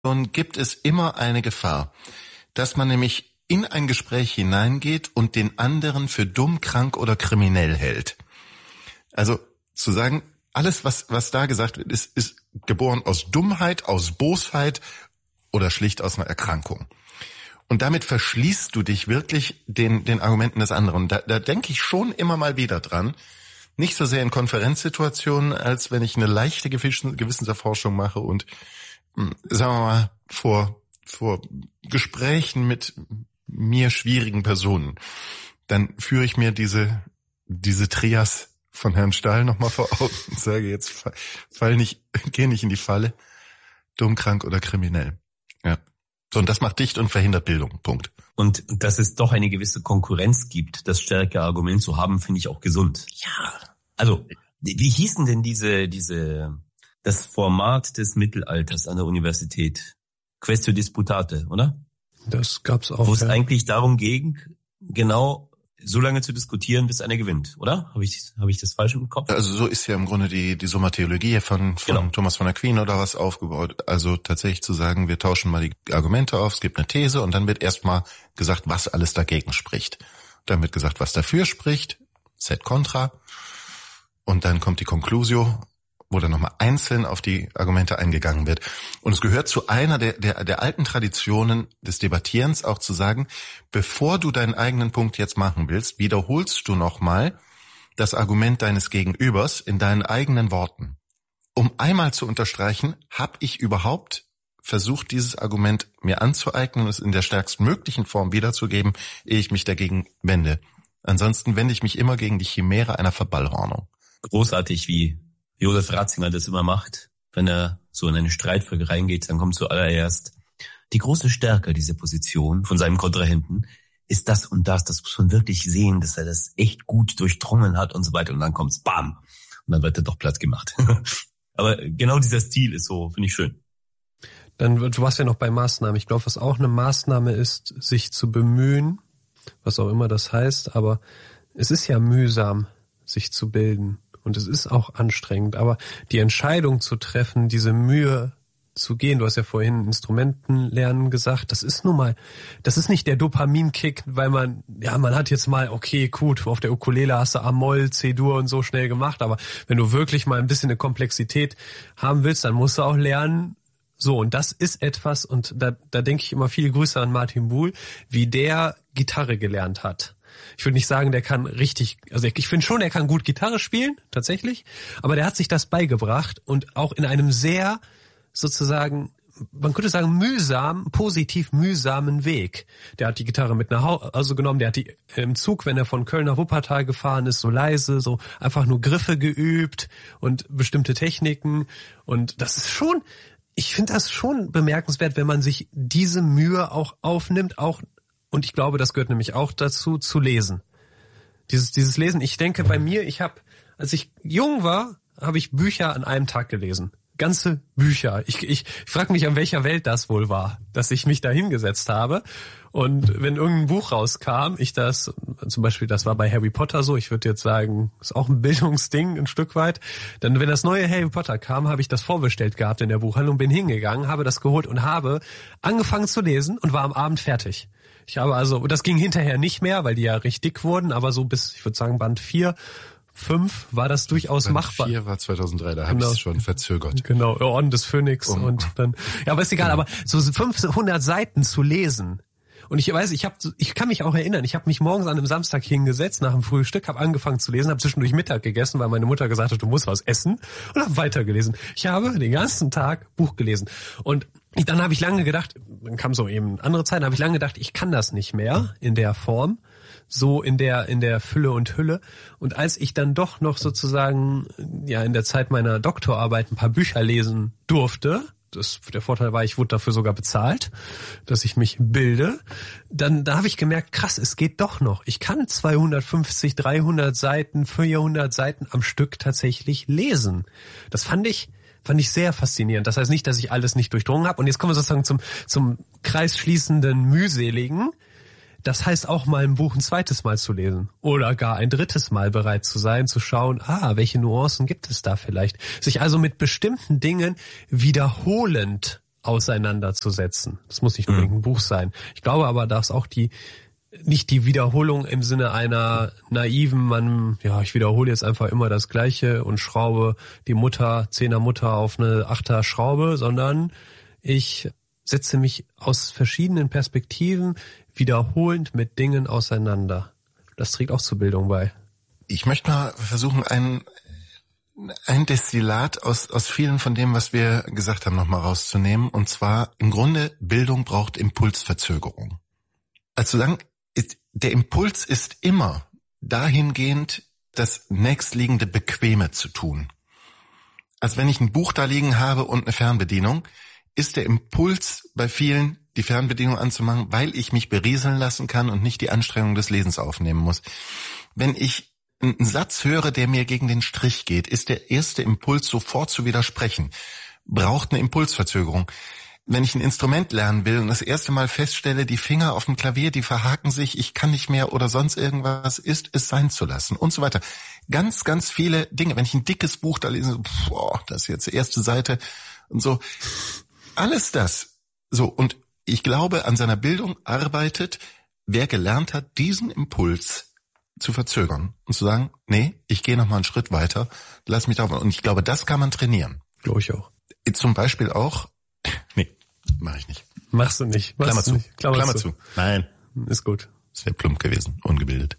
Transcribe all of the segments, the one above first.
gibt es immer eine Gefahr, dass man nämlich in ein Gespräch hineingeht und den anderen für dumm, krank oder kriminell hält. Also zu sagen, alles, was da gesagt wird, ist geboren aus Dummheit, aus Bosheit oder schlicht aus einer Erkrankung. Und damit verschließt du dich wirklich den Argumenten des anderen. Da denke ich schon immer mal wieder dran. Nicht so sehr in Konferenzsituationen, als wenn ich eine leichte Gewissenserforschung mache und, sagen wir mal, vor Gesprächen mit mir schwierigen Personen. Dann führe ich mir diese Trias von Herrn Stahl nochmal vor Augen und sage jetzt, geh nicht in die Falle, dumm, krank oder kriminell. Ja. So, und das macht dicht und verhindert Bildung. Punkt. Und dass es doch eine gewisse Konkurrenz gibt, das stärkere Argument zu haben, finde ich auch gesund. Ja. Also, wie hießen denn das Format des Mittelalters an der Universität? Quaestio Disputate, oder? Das gab's auch. Wo es eigentlich darum ging, genau so lange zu diskutieren, bis einer gewinnt, oder? Habe ich das falsch im Kopf? Also so ist ja im Grunde die Summa Theologiae von genau. Thomas von Aquin oder was aufgebaut. Also tatsächlich zu sagen, wir tauschen mal die Argumente auf, es gibt eine These und dann wird erstmal gesagt, was alles dagegen spricht. Dann wird gesagt, was dafür spricht, sed contra. Und dann kommt die Conclusio, wo dann nochmal einzeln auf die Argumente eingegangen wird. Und es gehört zu einer der alten Traditionen des Debattierens auch zu sagen, bevor du deinen eigenen Punkt jetzt machen willst, wiederholst du nochmal das Argument deines Gegenübers in deinen eigenen Worten. Um einmal zu unterstreichen, habe ich überhaupt versucht, dieses Argument mir anzueignen und es in der stärkstmöglichen Form wiederzugeben, ehe ich mich dagegen wende. Ansonsten wende ich mich immer gegen die Chimäre einer Verballhornung. Großartig, wie Josef Ratzinger das immer macht, wenn er so in eine Streitfolge reingeht, dann kommt zuallererst die große Stärke dieser Position von seinem Kontrahenten ist das und das muss man wirklich sehen, dass er das echt gut durchdrungen hat und so weiter und dann kommt's BAM und dann wird er doch platt gemacht. Aber genau dieser Stil ist so, finde ich schön. Dann, du warst ja noch bei Maßnahmen. Ich glaube, was auch eine Maßnahme ist, sich zu bemühen, was auch immer das heißt, aber es ist ja mühsam, sich zu bilden. Und es ist auch anstrengend, aber die Entscheidung zu treffen, diese Mühe zu gehen, du hast ja vorhin Instrumentenlernen gesagt, das ist nicht der Dopaminkick, weil man hat jetzt mal, okay, gut, auf der Ukulele hast du A-Moll, C-Dur und so schnell gemacht, aber wenn du wirklich mal ein bisschen eine Komplexität haben willst, dann musst du auch lernen, so, und das ist etwas, und da denke ich immer viele Grüße an Martin Buhl, wie der Gitarre gelernt hat. Ich würde nicht sagen, der kann richtig, also ich finde schon, er kann gut Gitarre spielen, tatsächlich, aber der hat sich das beigebracht und auch in einem sehr, sozusagen, man könnte sagen, positiv mühsamen Weg. Der hat die Gitarre mit nach Hause genommen, der hat die im Zug, wenn er von Köln nach Wuppertal gefahren ist, so leise, so einfach nur Griffe geübt und bestimmte Techniken und das ist schon, ich finde das schon bemerkenswert, wenn man sich diese Mühe auch aufnimmt, auch. Und ich glaube, das gehört nämlich auch dazu, zu lesen. Dieses Lesen, ich denke bei mir, als ich jung war, habe ich Bücher an einem Tag gelesen. Ganze Bücher. Ich frage mich, an welcher Welt das wohl war, dass ich mich da hingesetzt habe. Und wenn irgendein Buch rauskam, zum Beispiel, das war bei Harry Potter so, ich würde jetzt sagen, ist auch ein Bildungsding ein Stück weit. Dann, wenn das neue Harry Potter kam, habe ich das vorbestellt gehabt in der Buchhandlung, bin hingegangen, habe das geholt und habe angefangen zu lesen und war am Abend fertig. Ich habe also, das ging hinterher nicht mehr, weil die ja richtig dick wurden, aber so bis, ich würde sagen, Band 4, 5 war das durchaus Band machbar. 4 war 2003, da habe ich es schon verzögert. Genau, Orden des Phönix und dann, ja, aber ist egal, aber so 500 Seiten zu lesen. Und ich weiß, ich kann mich auch erinnern, ich habe mich morgens an einem Samstag hingesetzt nach dem Frühstück, habe angefangen zu lesen, habe zwischendurch Mittag gegessen, weil meine Mutter gesagt hat, du musst was essen und habe weitergelesen. Ich habe den ganzen Tag Buch gelesen und dann habe ich lange gedacht, dann kam so eben andere Zeit, habe ich lange gedacht, ich kann das nicht mehr in der Form, so in der Fülle und Hülle. Und als ich dann doch noch sozusagen ja in der Zeit meiner Doktorarbeit ein paar Bücher lesen durfte, der Vorteil war, ich wurde dafür sogar bezahlt, dass ich mich bilde, da habe ich gemerkt, krass, es geht doch noch. Ich kann 250, 300 Seiten, 400 Seiten am Stück tatsächlich lesen. Das fand ich sehr faszinierend. Das heißt nicht, dass ich alles nicht durchdrungen habe. Und jetzt kommen wir sozusagen zum kreisschließenden Mühseligen. Das heißt auch mal ein Buch ein zweites Mal zu lesen. Oder gar ein drittes Mal bereit zu sein, zu schauen, welche Nuancen gibt es da vielleicht. Sich also mit bestimmten Dingen wiederholend auseinanderzusetzen. Das muss nicht unbedingt ein Buch sein. Ich glaube aber, dass auch nicht die Wiederholung im Sinne einer naiven, ich wiederhole jetzt einfach immer das Gleiche und schraube die 10er Mutter auf eine 8er Schraube, sondern ich setze mich aus verschiedenen Perspektiven wiederholend mit Dingen auseinander. Das trägt auch zur Bildung bei. Ich möchte mal versuchen, ein Destillat aus vielen von dem, was wir gesagt haben, nochmal rauszunehmen. Und zwar, im Grunde, Bildung braucht Impulsverzögerung. Also sagen, der Impuls ist immer dahingehend, das nächstliegende Bequeme zu tun. Also wenn ich ein Buch da liegen habe und eine Fernbedienung, ist der Impuls bei vielen, die Fernbedienung anzumachen, weil ich mich berieseln lassen kann und nicht die Anstrengung des Lesens aufnehmen muss. Wenn ich einen Satz höre, der mir gegen den Strich geht, ist der erste Impuls, sofort zu widersprechen. Braucht eine Impulsverzögerung. Wenn ich ein Instrument lernen will und das erste Mal feststelle, die Finger auf dem Klavier, die verhaken sich, ich kann nicht mehr oder sonst irgendwas, ist es sein zu lassen und so weiter. Ganz, ganz viele Dinge. Wenn ich ein dickes Buch da lese, das ist jetzt die erste Seite und so. Alles das. So, und ich glaube, an seiner Bildung arbeitet, wer gelernt hat, diesen Impuls zu verzögern und zu sagen, nee, ich gehe noch mal einen Schritt weiter, lass mich drauf. Und ich glaube, das kann man trainieren. Glaube ich auch. Zum Beispiel auch, nee, mache ich nicht. Machst du nicht. Klammer zu. Nicht. Klammer zu. Nein. Ist gut. Das wäre plump gewesen, ungebildet.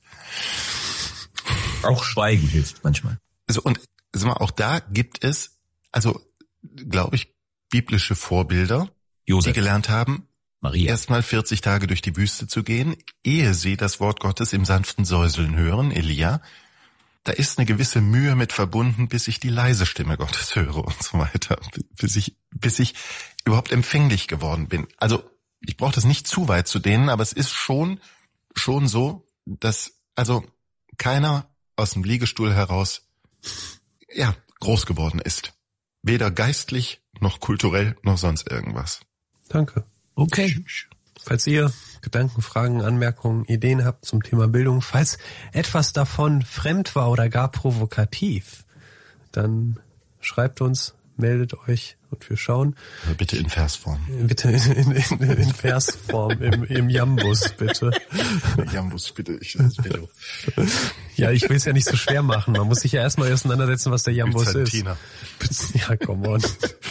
Auch Schweigen hilft manchmal. Also, und auch da gibt es, glaube ich, biblische Vorbilder, Josef. die gelernt haben, Maria. erstmal 40 Tage durch die Wüste zu gehen, ehe sie das Wort Gottes im sanften Säuseln hören, Elia. Da ist eine gewisse Mühe mit verbunden, bis ich die leise Stimme Gottes höre und so weiter, bis ich überhaupt empfänglich geworden bin. Also ich brauche das nicht zu weit zu dehnen, aber es ist schon so, dass keiner aus dem Liegestuhl heraus groß geworden ist. Weder geistlich noch kulturell noch sonst irgendwas. Danke. Okay. Falls ihr Gedanken, Fragen, Anmerkungen, Ideen habt zum Thema Bildung, falls etwas davon fremd war oder gar provokativ, dann schreibt uns, meldet euch und wir schauen. Aber bitte in Versform. Bitte in Versform, im Jambus, bitte. Jambus, bitte. Ja, ich will es ja nicht so schwer machen. Man muss sich ja erstmal auseinandersetzen, was der Jambus ist. Ja, come on.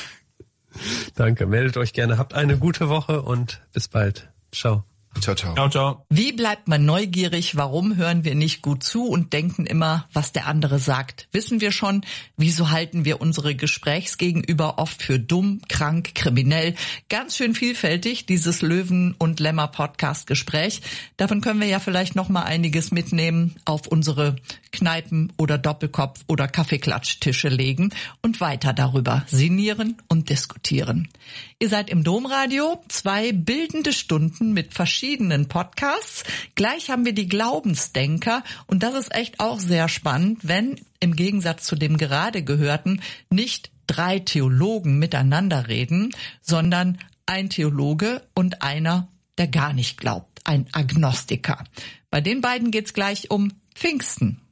Danke, meldet euch gerne. Habt eine gute Woche und bis bald. Ciao. Ciao, ciao. Ciao, ciao. Wie bleibt man neugierig? Warum hören wir nicht gut zu und denken immer, was der andere sagt? Wissen wir schon? Wieso halten wir unsere Gesprächsgegenüber oft für dumm, krank, kriminell? Ganz schön vielfältig, dieses Löwen- und Lämmer-Podcast-Gespräch. Davon können wir ja vielleicht noch mal einiges mitnehmen, auf unsere Kneipen- oder Doppelkopf- oder Kaffeeklatschtische legen und weiter darüber sinnieren und diskutieren. Ihr seid im Domradio, 2 bildende Stunden mit verschiedenen Podcasts. Gleich haben wir die Glaubensdenker und das ist echt auch sehr spannend, wenn im Gegensatz zu dem gerade gehörten nicht 3 Theologen miteinander reden, sondern ein Theologe und einer, der gar nicht glaubt, ein Agnostiker. Bei den beiden geht's gleich um Pfingsten.